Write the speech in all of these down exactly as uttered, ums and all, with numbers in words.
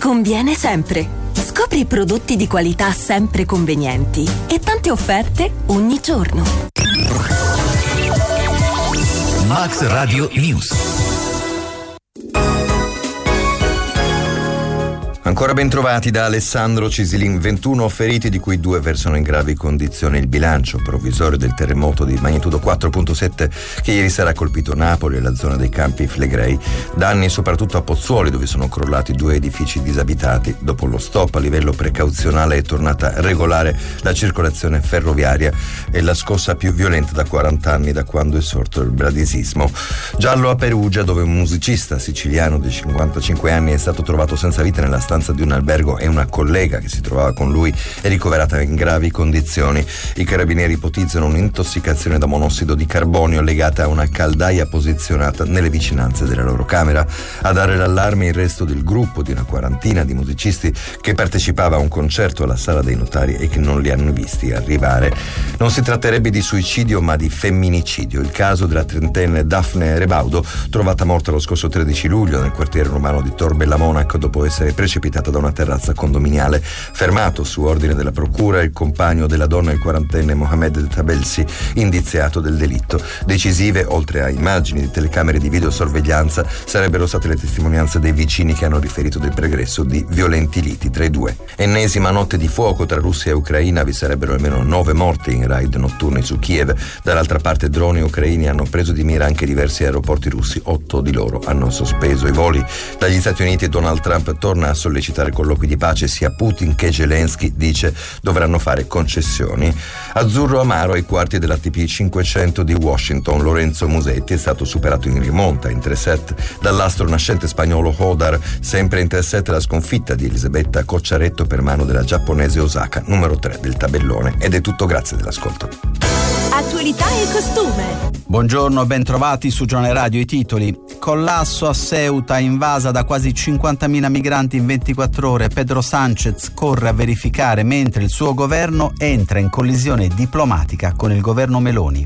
conviene sempre. Scopri prodotti di qualità sempre convenienti e tante offerte ogni giorno. Max Radio News. Ancora ben trovati da Alessandro Cisilin, ventuno feriti di cui due versano in gravi condizioni. Il bilancio provvisorio del terremoto di magnitudo quattro virgola sette che ieri sera ha colpito Napoli e la zona dei Campi Flegrei. Danni soprattutto a Pozzuoli, dove sono crollati due edifici disabitati. Dopo lo stop a livello precauzionale è tornata regolare la circolazione ferroviaria e la scossa più violenta da quaranta anni, da quando è sorto il bradisismo. Giallo a Perugia, dove un musicista siciliano di cinquantacinque anni è stato trovato senza vita nella stanza di un albergo e una collega che si trovava con lui è ricoverata in gravi condizioni. I carabinieri ipotizzano un'intossicazione da monossido di carbonio legata a una caldaia posizionata nelle vicinanze della loro camera. A dare l'allarme il resto del gruppo di una quarantina di musicisti che partecipava a un concerto alla Sala dei Notari e che non li hanno visti arrivare. Non si tratterebbe di suicidio ma di femminicidio. Il caso della trentenne Daphne Rebaudo, trovata morta lo scorso tredici luglio nel quartiere romano di Tor Bella Monaco dopo essere precipitata da una terrazza condominiale. Fermato su ordine della procura il compagno della donna, il quarantenne Mohamed Tabelsi, indiziato del delitto. Decisive, oltre a immagini di telecamere di videosorveglianza, sarebbero state le testimonianze dei vicini che hanno riferito del pregresso di violenti liti tra i due. Ennesima notte di fuoco tra Russia e Ucraina, vi sarebbero almeno nove morti in raid notturni su Kiev. Dall'altra parte droni ucraini hanno preso di mira anche diversi aeroporti russi, otto di loro hanno sospeso i voli. Dagli Stati Uniti Donald Trump torna a sollecitare colloqui di pace. Sia Putin che Zelensky, dice, dovranno fare concessioni. Azzurro amaro ai quarti dell'A T P cinquecento di Washington. Lorenzo Musetti è stato superato in rimonta in tre set dall'astro nascente spagnolo Hodar. Sempre in tre set la sconfitta di Elisabetta Cocciaretto per mano della giapponese Osaka, numero tre del tabellone. Ed è tutto, grazie dell'ascolto. Attualità e costume. Buongiorno, ben trovati su Giornale Radio. I titoli: collasso a Ceuta, invasa da quasi cinquantamila migranti in ventiquattro ore. Pedro Sánchez corre a verificare mentre il suo governo entra in collisione diplomatica con il governo Meloni.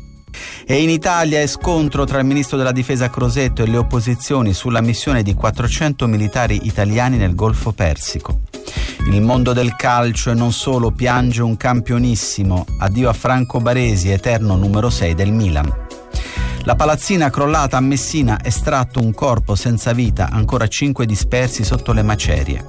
E in Italia è scontro tra il ministro della difesa Crosetto e le opposizioni sulla missione di quattrocento militari italiani nel Golfo Persico. Il mondo del calcio e non solo piange un campionissimo. Addio a Franco Baresi, eterno numero sei del Milan. La palazzina crollata a Messina, estratto un corpo senza vita, ancora cinque dispersi sotto le macerie.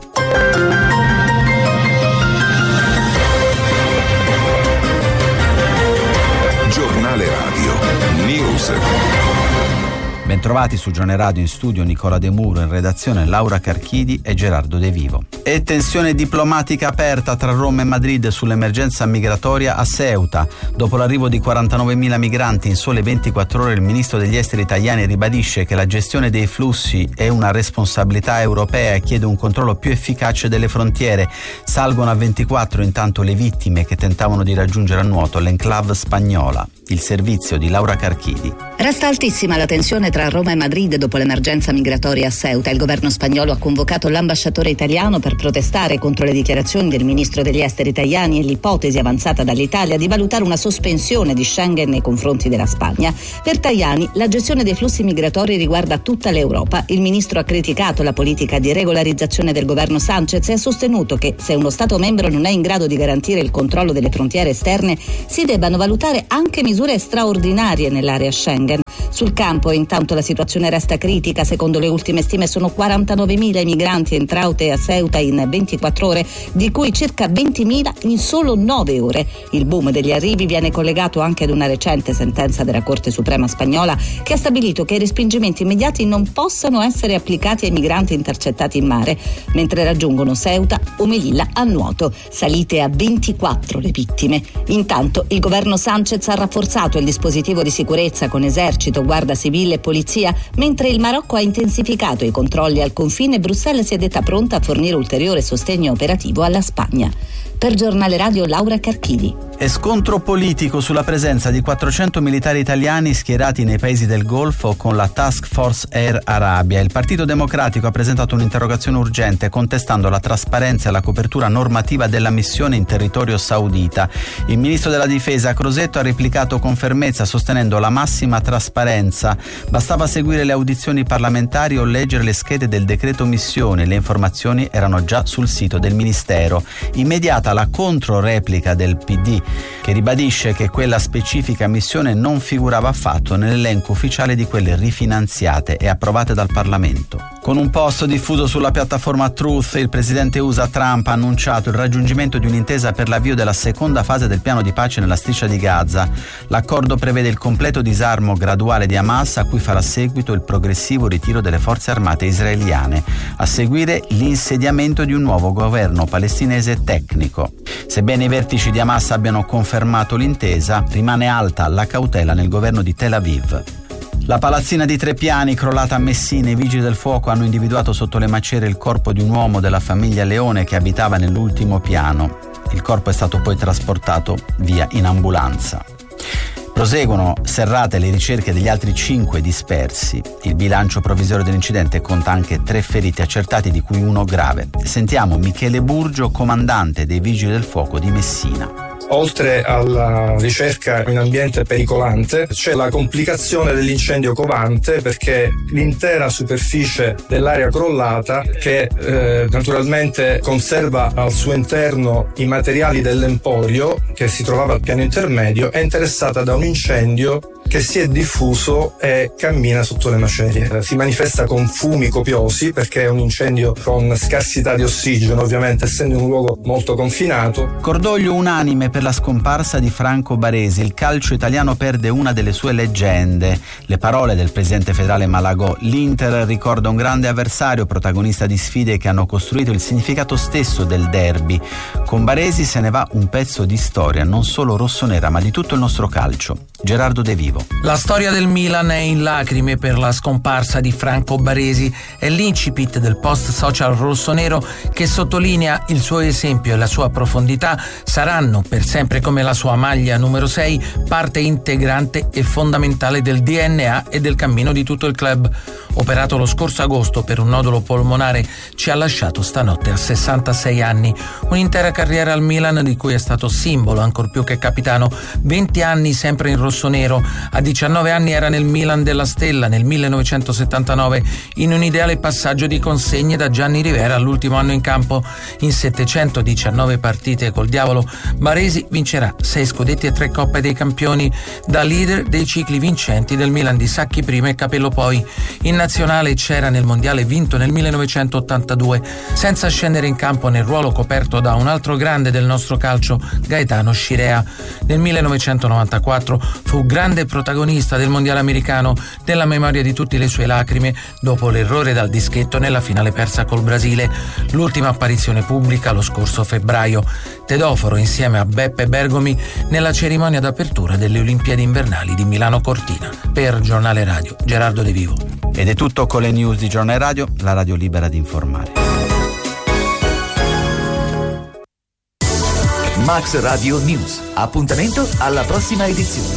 Giornale Radio News. Bentrovati su Giornale Radio, in studio Nicola De Muro, in redazione Laura Carchidi e Gerardo De Vivo. E tensione diplomatica aperta tra Roma e Madrid sull'emergenza migratoria a Ceuta. Dopo l'arrivo di quarantanovemila migranti in sole ventiquattro ore, il ministro degli esteri italiani ribadisce che la gestione dei flussi è una responsabilità europea e chiede un controllo più efficace delle frontiere. Salgono a ventiquattro intanto le vittime che tentavano di raggiungere a nuoto l'enclave spagnola. Il servizio di Laura Carchidi. Resta altissima la tensione tra Roma e Madrid dopo l'emergenza migratoria a Ceuta. Il governo spagnolo ha convocato l'ambasciatore italiano per protestare contro le dichiarazioni del ministro degli esteri italiani e l'ipotesi avanzata dall'Italia di valutare una sospensione di Schengen nei confronti della Spagna. Per Tajani la gestione dei flussi migratori riguarda tutta l'Europa. Il ministro ha criticato la politica di regolarizzazione del governo Sánchez e ha sostenuto che se uno Stato membro non è in grado di garantire il controllo delle frontiere esterne si debbano valutare anche misure straordinarie nell'area Schengen. Sul campo intanto la situazione resta critica. Secondo le ultime stime sono quarantanovemila i migranti entrati a Ceuta in ventiquattro ore, di cui circa ventimila in solo nove ore. Il boom degli arrivi viene collegato anche ad una recente sentenza della Corte Suprema spagnola che ha stabilito che i respingimenti immediati non possano essere applicati ai migranti intercettati in mare mentre raggiungono Ceuta o Melilla a nuoto. Salite a ventiquattro le vittime. Intanto il governo Sánchez ha rafforzato il dispositivo di sicurezza con esercito, Guardia Civile e Polizia, mentre il Marocco ha intensificato i controlli al confine. Bruxelles si è detta pronta a fornire ulteriore sostegno operativo alla Spagna. Per Giornale Radio Laura Carchidi. E scontro politico sulla presenza di quattrocento militari italiani schierati nei paesi del Golfo con la Task Force Air Arabia. Il Partito Democratico ha presentato un'interrogazione urgente contestando la trasparenza e la copertura normativa della missione in territorio saudita. Il ministro della Difesa Crosetto ha replicato con fermezza sostenendo la massima trasparenza. Bastava seguire le audizioni parlamentari o leggere le schede del decreto missione. Le informazioni erano già sul sito del Ministero. Immediata la controreplica del P D, che ribadisce che quella specifica missione non figurava affatto nell'elenco ufficiale di quelle rifinanziate e approvate dal Parlamento. Con un post diffuso sulla piattaforma Truth, il presidente U S A Trump ha annunciato il raggiungimento di un'intesa per l'avvio della seconda fase del piano di pace nella striscia di Gaza. L'accordo prevede il completo disarmo graduale di Hamas, a cui farà seguito il progressivo ritiro delle forze armate israeliane. A seguire l'insediamento di un nuovo governo palestinese tecnico. Sebbene i vertici di Hamas abbiano confermato l'intesa, rimane alta la cautela nel governo di Tel Aviv. La palazzina di tre piani crollata a Messina, i vigili del fuoco hanno individuato sotto le macerie il corpo di un uomo della famiglia Leone che abitava nell'ultimo piano. Il corpo è stato poi trasportato via in ambulanza. Proseguono serrate le ricerche degli altri cinque dispersi. Il bilancio provvisorio dell'incidente conta anche tre feriti accertati, di cui uno grave. Sentiamo Michele Burgio, comandante dei Vigili del Fuoco di Messina. Oltre alla ricerca in ambiente pericolante, c'è la complicazione dell'incendio covante, perché l'intera superficie dell'area crollata, che eh, naturalmente conserva al suo interno i materiali dell'emporio che si trovava al piano intermedio, è interessata da un incendio che si è diffuso e cammina sotto le macerie. Si manifesta con fumi copiosi, perché è un incendio con scarsità di ossigeno, ovviamente essendo un luogo molto confinato. Cordoglio unanime per la scomparsa di Franco Baresi. Il calcio italiano perde una delle sue leggende. Le parole del presidente federale Malagò: l'Inter ricorda un grande avversario, protagonista di sfide che hanno costruito il significato stesso del derby. Con Baresi se ne va un pezzo di storia, non solo rossonera, ma di tutto il nostro calcio. Gerardo De Vivo. La storia del Milan è in lacrime per la scomparsa di Franco Baresi. È l'incipit del post social rossonero che sottolinea il suo esempio e la sua profondità saranno, per sempre come la sua maglia numero sei, parte integrante e fondamentale del D N A e del cammino di tutto il club. Operato lo scorso agosto per un nodulo polmonare, ci ha lasciato stanotte a sessantasei anni. Un'intera carriera al Milan di cui è stato simbolo, ancor più che capitano. venti anni sempre in rossonero. A diciannove anni era nel Milan della Stella, nel millenovecentosettantanove, in un ideale passaggio di consegne da Gianni Rivera all'ultimo anno in campo. In settecentodiciannove partite col diavolo, Baresi vincerà sei scudetti e tre Coppe dei Campioni, da leader dei cicli vincenti del Milan di Sacchi prima e Capello poi. In nazionale c'era nel mondiale vinto nel millenovecentottantadue, senza scendere in campo nel ruolo coperto da un altro grande del nostro calcio, Gaetano Scirea. Nel millenovecentonovantaquattro fu grande protagonista del mondiale americano, nella memoria di tutte le sue lacrime dopo l'errore dal dischetto nella finale persa col Brasile. L'ultima apparizione pubblica lo scorso febbraio. Tedoforo insieme a Beppe Bergomi nella cerimonia d'apertura delle Olimpiadi invernali di Milano Cortina. Per Giornale Radio, Gerardo De Vivo. Ed è tutto con le news di Giornale Radio, la radio libera di informare. Max Radio News. Appuntamento alla prossima edizione.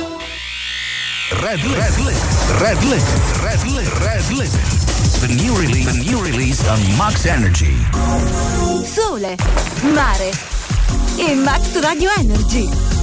Red Lit. Red Lit. Red Lit. Red Lit. The new release. The new release on Max Energy. Sole, mare e Max Radio Energy.